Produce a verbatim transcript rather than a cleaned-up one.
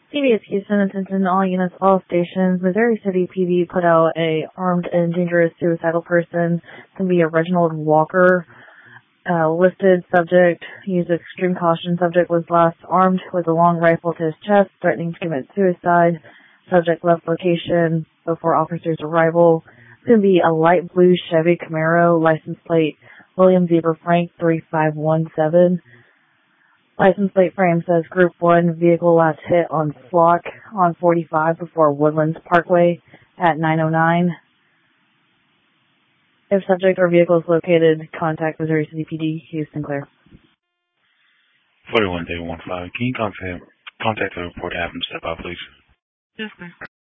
C B S Houston, attention all units, all stations. Missouri City P D put out a armed and dangerous suicidal person. It can be a Reginald Walker. Uh, listed subject, used extreme caution. Subject was last armed with a long rifle to his chest, threatening to commit suicide. Subject left location before officers' arrival. It's going to be a light blue Chevy Camaro, license plate William Zebra Frank three five one seven. License plate frame says Group one, vehicle last hit on Flock on forty-five before Woodlands Parkway at nine oh nine. If subject or vehicle is located, contact Missouri City P D, Houston Clear. forty-one day one five, can you contact, contact the report to have him step out, please? Yes, sir.